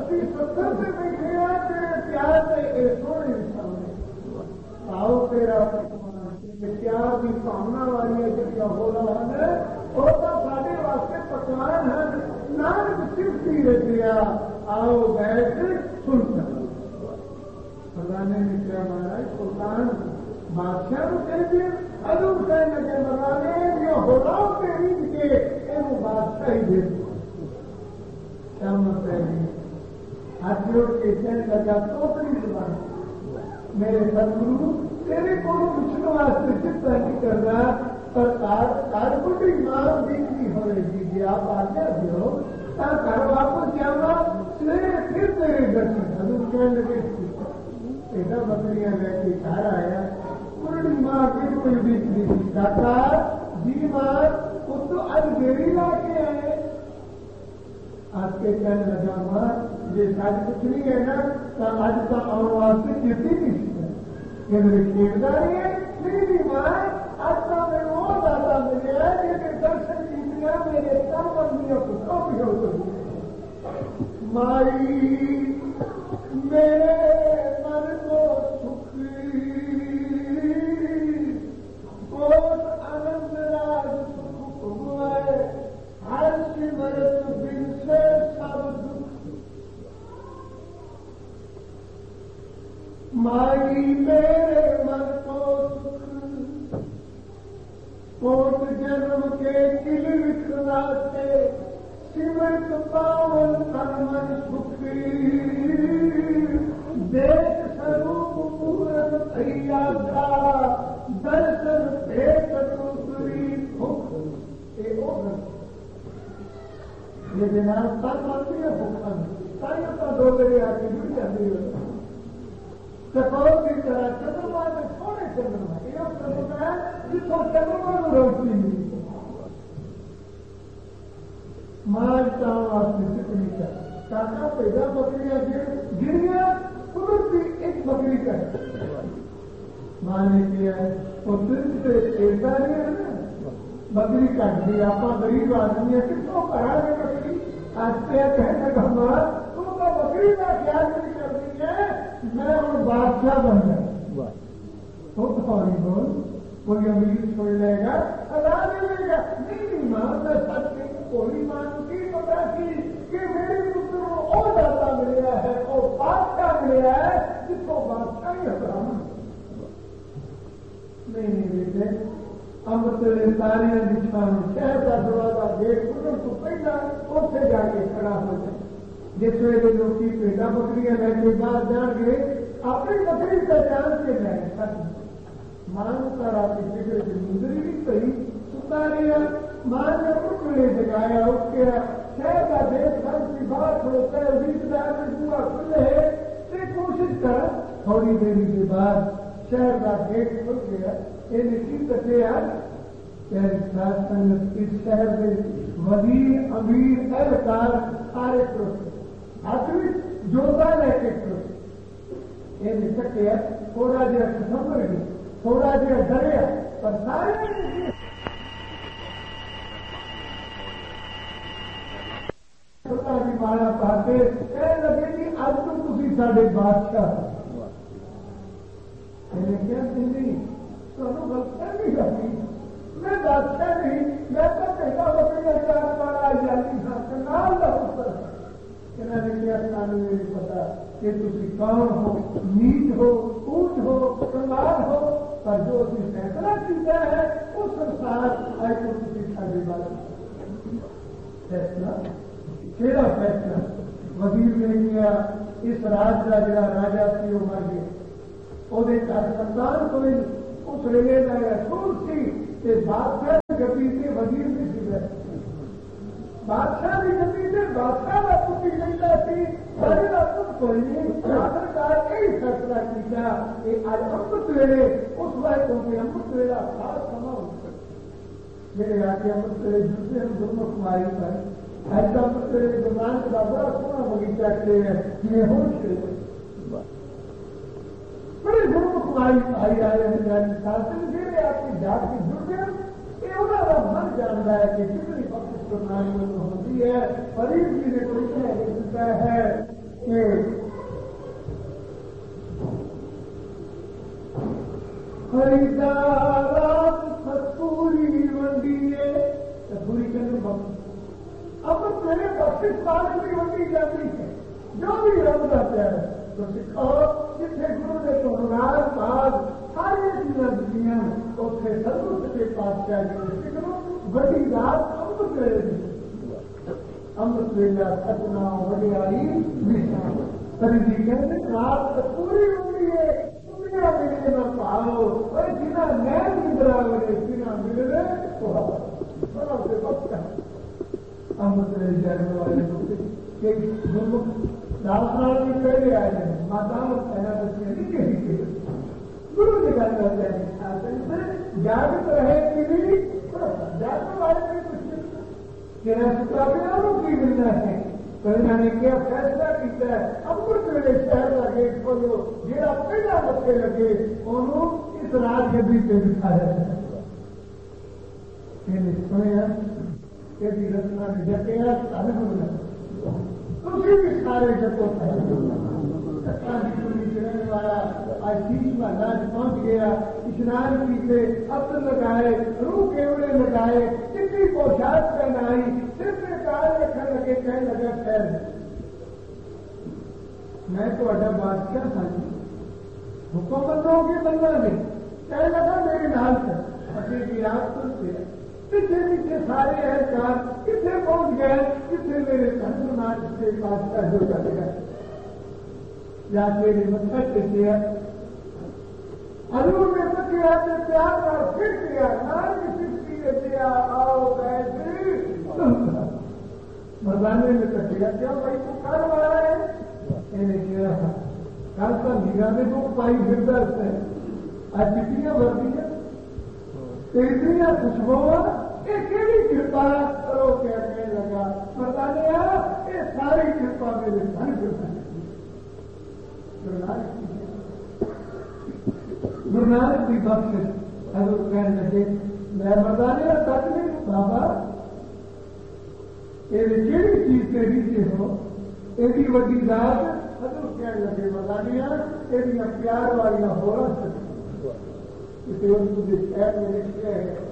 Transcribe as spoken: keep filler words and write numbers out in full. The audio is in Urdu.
ابھی ستر سے بیٹھے ہیں تیرے پیار سے یہ سونے سامنے آؤ تیرا پیار کی کامنا والی جڑیاں ہو رہا ہے وہ تو سارے واسطے پکوان ہیں نانک صرف ہی رہتے آؤ بیٹھ سن سکتے فلانے نے کیا مہاراج سلطان بادشاہ کو کہتے ادو کہنے لگے مرانے یہ ہو رہا ہوں تیری کے یہ بادشاہ ہی دے کیا مطلب ہے ہاتھ جوڑ کے کہنے لگا توپری زبان میرے سدگرو تیرے کو پوچھنے واسطے چنتا نہیں کر رہا پر کار بڑی ماں دیکھنی ہو رہی جی آپ آگے دو گھر واپس جانا پھر تیرے گھر سے ادو کہنے لگے ایسا بکریاں لے کے گھر آیا پوری ماں بالکل بیچ نہیں کاکا جی ماں وہ تو آج میری لا کے آئے آج کے کہنے لگا ماں یہ ساج کچھ نہیں ہے نا تو آج کا آن واسطے کسی نہیں یہ میری کھیلداری ہے میری ماں آج کا میں وہ دادا ملے ہیں میرے درشن کیتیاں میرے سر بندیوں کو کافی ہو سکتی مائی میرے من کو سکھی بہت آنند راج سکھ ہوئے ہر سمرت دل سے سب دکھ مائی میرے من کو سکھ کوٹ جنم کے کل لکھلاتے سمرت پاون تن من سکھی دیکھ سروپ پورن تھیا کا درشن بھیٹ دوسری بھوک یہ جناب تن آتی ہے بھوکن تائی کا دو بڑے آتی جڑ جاتی ہے چکور کی طرح چندرما میں سونے چندرما یہ چندرما ہے جس کو چندرما میں روشنی ملی مالتا واسطے کتنی کا کاکا پیدا بکریاں گریا قدرتی ایک بکری کا ماں نے کیا ہے وہ دل سے ایسا نہیں ہے نا بکری کاٹ دی آپ غریب آدمی ہے کس کو کرا دے بکری آج پہ کہنے کا ماں تم کا بکری کا خیال نہیں کر دی ہے میں ان بادشاہ بن جاؤں وہ سوری بول کوئی امیر چھوڑ لے گا ادا نہیں لے گا نہیں ماں میں سچ نہیں کوئی ماں کی پتا کی کہ میری پتر کو اور دادا ملیا ہے اور بادشاہ ملیا ہے جس کو بادشاہ ہی حکام نہیں نہیں بیٹے امرت تاریاں بچھانے شہر کا دروازہ گیٹ کھلنے تو پہلا اسے جا کے کھڑا ہو جائے جس ویلے لوگ پیٹا بکریاں لے کے باہر جان گے اپنی بکری پہچان کے لائے مان کر آپ کی فکر کی گزری نہیں پڑی ستاریا ماں نے اٹھنے جگایا اٹھ کے شہر کا دیش خرچ کی بات ہوتا ہے بیچ دار میں پورا کھلے ہے کوشش کر تھوڑی دیر کے بعد شہر کا گیٹ کھل گیا یہ کی کٹیا اس شہر کے وزیر امیر اہلکار سارے کھڑوتے ہاتھ میں جوتا لے کے کھڑوتے یہ کٹیا تھوڑا جہا سمجھ گئی تھوڑا جہا ڈریا پر سارے مارا پاتے کہنے لگے کہ اب تو تھی سارے بادشاہ کیا نہیں غلط نہیں کرتی میں بادشاہ نہیں میں تو کہتا بکری چار پارا جاتی انہوں نے کیا سانو نہیں پتا کہ تھی کون ہو نیچ ہو اونچ ہو کنگال ہو پر جو تھی فیصلہ کیا ہے وہ سنسار آئے تو تھی ساری بات فیصلہ تیرا فیصلہ وزیر نے کیا اس راج کا جڑا راجا سی وہ مر گیا وہ سنتان کوئی اس ریلے کا اصول سی کہ بادشاہ گتی سے وزیر بھی سی بادشاہ کی گتی سے بادشاہ کا پتی نہیں سی سارے کا پت کوئی نہیں آخرکار یہی فیصلہ کیا کہ آج امرت ویلے اس وقت کیونکہ امرت ویلا خاص سما ہو سکتا میرے آ کے امرت ویلے جلتے ہیں دونوں کماری پر ایسا مطلب زبان کا بڑا سونا بغیچہ کے یہ ہوش بڑے دونوں کماری بھائی آئے ہیں شاسن میرے آپ کی جات کی جڑ گئے یہ انہوں کا من جانتا ہے کہ کتنی وقت پرنالی میں ہوتی ہے فرید جی نے کوئی کہہ ہے کہ خریدارات ستوری منڈی ہے ستوری کرنے بخش اب تیرے بخش سال کی منڈی جاتی ہے جو بھی رب جاتا ہے تو سکھاؤ جتنے گرو نے تو ہزار سال ساری چیزیں دنیا اتنے سب کے پاس جا کے سکھو بڑی رات امت ویلے امت ویلا ستنا وڈیاری نشان سری کہتے رات پوری ہوئی ہے دنیا ملے نہ پاؤ اور جنا نئے نندرا ملے جنا ملے تو بڑا سے وقت امت ویل جانے والے لوگ داس بھی پہلے آئے ہیں ماتا پہلا بچے نہیں کہیں گے گرو نکالنا چاہیے جاگت رہے کہ بھی جاگنے والے بھی کچھ کہ سکرابیوں کی ملنا ہے کہیں نے کیا فیصلہ کیا ہے امرت ویلے شہر کا گیٹ کھولو جہاں پہلا بچے لگے انہوں اس راج گدی پہ بٹھایا سنیا کہ رچنا نے ڈٹیا تھی بھی سارے جتوں چڑھنے والا آج تیس کا لاج پہنچ گیا اسنان پیتے اب لگائے روح کیوڑے لگائے کتنی پوشاک پہنائی صرف کار رکھنے لگے کہنے لگا خیر میں تو اڈا بادشاہ تھا حکومتوں کے بننا نہیں کہنے لگا میرے نال سے اپنے کی رات سنتے پیچھے پیچھے سارے اہلکار کتنے پہنچ گئے کتنے میرے سنسناج کے پاس کا جو کر گیا یا میرے مطلب سے کیا حضور نے تو کیا کہ پیار اور پھر کیا نام کسی نے دیا آؤ بیٹھے مردانے میں کٹیا کیا بھائی تو کر والا ہے انہیں کیا تھا کل کا میرا میں تو پائی پھرتا ہے آج کتنی وردیاں تیزیاں خوشبو یہ کہڑی کرپا کرو کہنے لگا مردانے یہ ساری کرپا میرے سن کرتا ہے گرو نانک کی بخش حضرت کہنے لگے میں مردانے سچ نہیں بابا یہ کہڑی چیز کے نیچے ہو یہ وڈی ذات حضرت کہنے لگے مردانیاں یہ پیار والی ہو رہا سکتی کسی مجھے شہر میں لکھتے ہیں